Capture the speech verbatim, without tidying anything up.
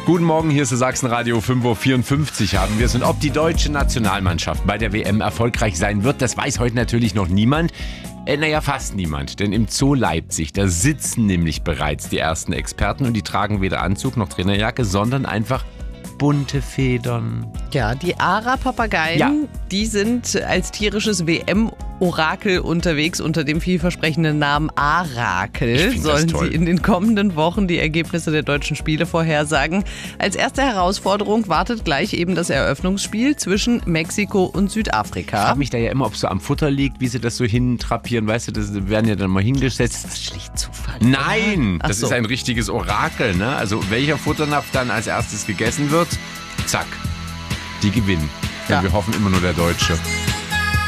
Guten Morgen, hier ist das Sachsenradio. fünf Uhr vierundfünfzig haben wir es. Und ob die deutsche Nationalmannschaft bei der W M erfolgreich sein wird, das weiß heute natürlich noch niemand. Äh, naja, fast niemand. Denn im Zoo Leipzig, da sitzen nämlich bereits die ersten Experten und die tragen weder Anzug noch Trainerjacke, sondern einfach bunte Federn. Ja, die Ara-Papageien, Ja. die sind als tierisches W M-Orakel unterwegs unter dem vielversprechenden Namen Arakel. Ich find das Sollen toll. sie in den kommenden Wochen die Ergebnisse der deutschen Spiele vorhersagen. Als erste Herausforderung wartet gleich eben das Eröffnungsspiel zwischen Mexiko und Ich Südafrika. frage mich da ja immer, ob es so am Futter liegt, wie sie das so hintrapieren. Weißt du, das werden ja dann mal hingesetzt. Das ist schlicht Zufall. Nein, Ach das so. ist ein richtiges Orakel. Ne? Also welcher Futternapf dann als erstes gegessen wird, zack, die gewinnen. Ja. Und wir hoffen immer nur der Deutsche.